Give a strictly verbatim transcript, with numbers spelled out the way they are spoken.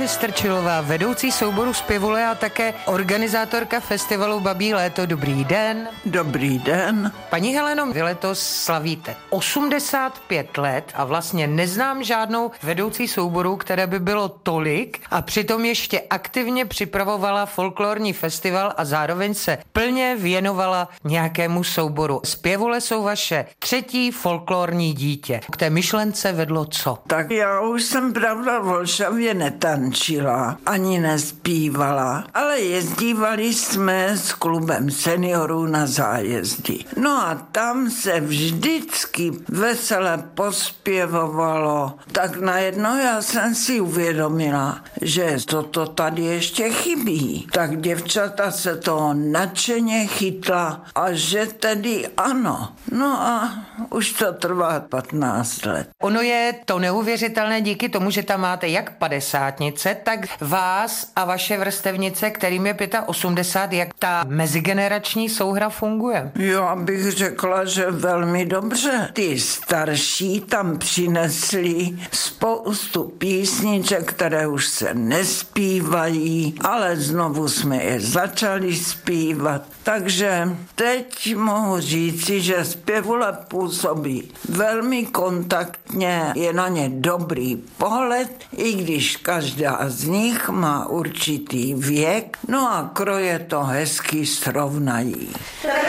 Vystrčilová, vedoucí souboru Zpěvule a také organizátorka festivalu Babí léto. Dobrý den. Dobrý den. Paní Heleno, vy letos slavíte osmdesát pět let a vlastně neznám žádnou vedoucí souboru, které by bylo tolik a přitom ještě aktivně připravovala folklorní festival a zároveň se plně věnovala nějakému souboru. Zpěvule jsou vaše třetí folklorní dítě. K té myšlence vedlo co? Tak já už jsem pravda v Olšavě netančila, ani nespívala, ale jezdívali jsme s klubem seniorů na zájezdy. No a tam se vždycky vesele pospěvovalo. Tak najednou já jsem si uvědomila, že toto tady ještě chybí. Tak děvčata se toho nadšeně chytla a že tedy ano. No a už to trvá patnáct let. Ono je to neuvěřitelné díky tomu, že tam máte jak padesátnice, tak vás a vaše vrstevnice, kterým je osmdesát pět, jak ta mezigenerační souhra funguje? Já bych řekla, že velmi dobře. Ty starší tam přinesli spoustu písniček, které už se nespívají, ale znovu jsme je začali zpívat. Takže teď mohu říci, že Zpěvule působí velmi kontaktně, je na ně dobrý pohled, i když každá z nich má určitý věk, no a kroje to hezky srovnají.